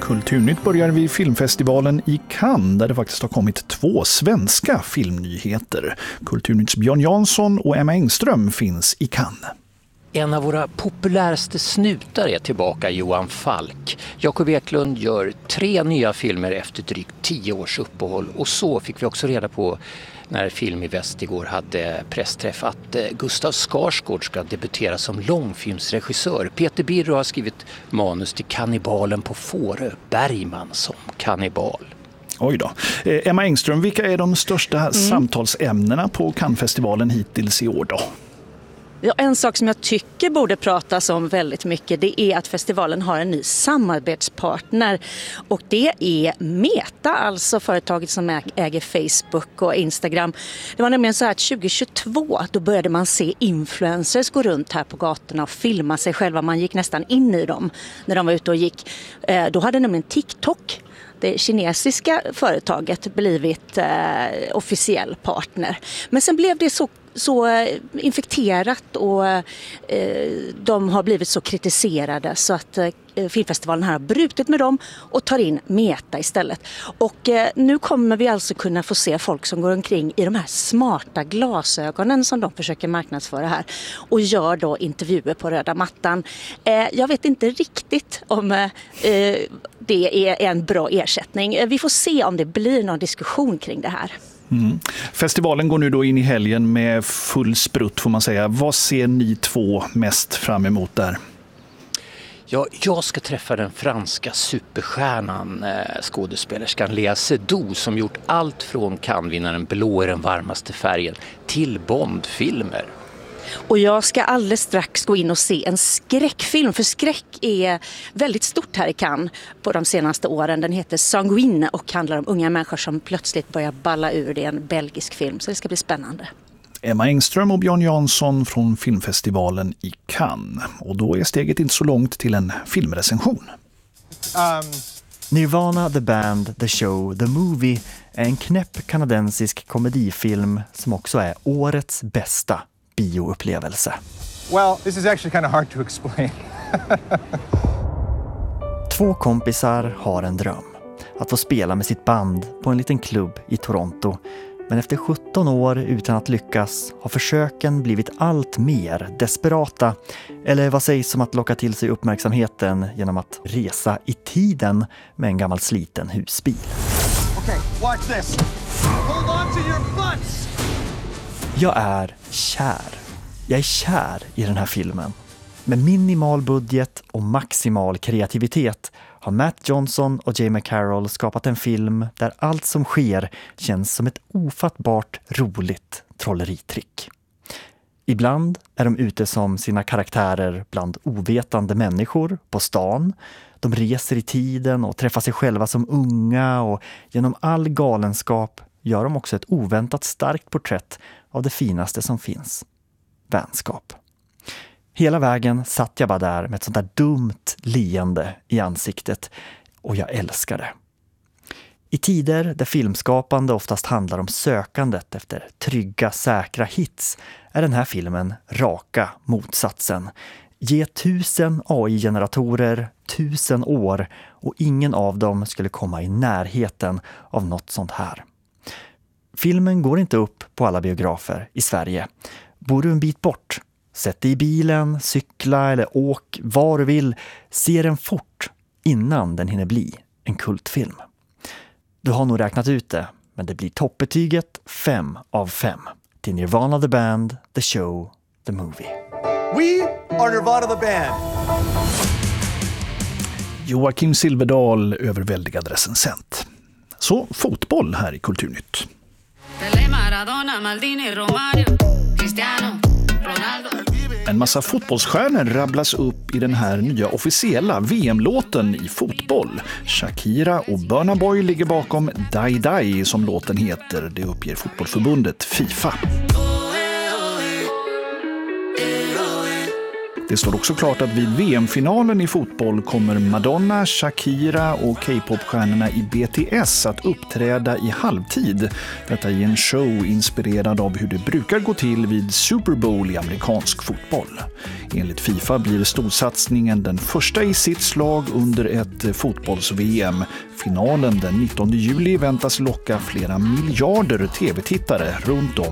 Kulturnytt börjar vid filmfestivalen i Cannes där det faktiskt har kommit 2 svenska filmnyheter. Kulturnytts Björn Jansson och Emma Engström finns i Cannes. En av våra populäraste snutar är tillbaka, Johan Falk. Jakob Eklund gör 3 nya filmer efter drygt 10 års uppehåll. Och så fick vi också reda på när Film i Väst igår hade pressträff att Gustav Skarsgård ska debutera som långfilmsregissör. Peter Birro har skrivit manus till Kannibalen på Fårö, Bergman som kannibal. Oj då. Emma Engström, vilka är de största samtalsämnena på Cannesfestivalen hittills i år då? Ja, en sak som jag tycker borde pratas om väldigt mycket, det är att festivalen har en ny samarbetspartner och det är Meta, alltså företaget som äger Facebook och Instagram. Det var nämligen så här att 2022 då började man se influencers gå runt här på gatorna och filma sig själva. Man gick nästan in i dem när de var ute och gick. Då hade nämligen TikTok, det kinesiska företaget, blivit officiell partner. Men sen blev det så infekterat och de har blivit så kritiserade så att filmfestivalen här har brutit med dem och tar in Meta istället. Och nu kommer vi alltså kunna få se folk som går omkring i de här smarta glasögonen som de försöker marknadsföra här och gör då intervjuer på röda mattan. Jag vet inte riktigt om det är en bra ersättning. Vi får se om det blir någon diskussion kring det här. Festivalen går nu då in i helgen med full sprutt får man säga. Vad ser ni 2 mest fram emot där? Ja, jag ska träffa den franska superstjärnan, skådespelerskan Léa Seydoux som gjort allt från Cannes-vinnaren Blå är den varmaste färgen till Bond-filmer. Och jag ska alldeles strax gå in och se en skräckfilm, för skräck är väldigt stort här i Cannes på de senaste åren. Den heter Sanguine och handlar om unga människor som plötsligt börjar balla ur. Det är en belgisk film, så det ska bli spännande. Emma Engström och Björn Jansson från filmfestivalen i Cannes. Och då är steget inte så långt till en filmrecension. Nirvana, The Band, The Show, The Movie är en knäpp kanadensisk komedifilm som också är årets bästa bioupplevelse. Well, this is actually kind of hard to explain. 2 kompisar har en dröm. Att få spela med sitt band på en liten klubb i Toronto. Men efter 17 år utan att lyckas har försöken blivit allt mer desperata. Eller vad sägs om att locka till sig uppmärksamheten genom att resa i tiden med en gammal sliten husbil. Okay, watch this. Hold on to your butts. Jag är kär. Jag är kär i den här filmen. Med minimal budget och maximal kreativitet har Matt Johnson och Jamie Carroll skapat en film där allt som sker känns som ett ofattbart roligt trolleritrick. Ibland är de ute som sina karaktärer bland ovetande människor på stan. De reser i tiden och träffar sig själva som unga och genom all galenskap gör de också ett oväntat starkt porträtt av det finaste som finns. Vänskap. Hela vägen satt jag bara där med ett sånt där dumt leende i ansiktet och jag älskar det. I tider där filmskapande oftast handlar om sökandet efter trygga, säkra hits är den här filmen raka motsatsen. Ge 1000 AI-generatorer 1000 år och ingen av dem skulle komma i närheten av något sånt här. Filmen går inte upp på alla biografer i Sverige. Bor du en bit bort? Sätt dig i bilen, cykla eller åk var du vill. Se den fort innan den hinner bli en kultfilm. Du har nog räknat ut det, men det blir toppbetyget 5 av 5 till Nirvana The Band, The Show, The Movie. We are Nirvana the Band. Joakim Silverdal överväldigad recensent. Så fotboll här i Kulturnytt. En massa fotbollsstjärnor rabblas upp i den här nya officiella VM-låten i fotboll. Shakira och Burna Boy ligger bakom Die Die som låten heter. Det uppger fotbollförbundet FIFA. Det står också klart att vid VM-finalen i fotboll kommer Madonna, Shakira och K-popstjärnorna i BTS att uppträda i halvtid. Detta i en show inspirerad av hur det brukar gå till vid Super Bowl i amerikansk fotboll. Enligt FIFA blir storsatsningen den första i sitt slag under ett fotbolls-VM. Finalen den 19 juli väntas locka flera miljarder tv-tittare runt om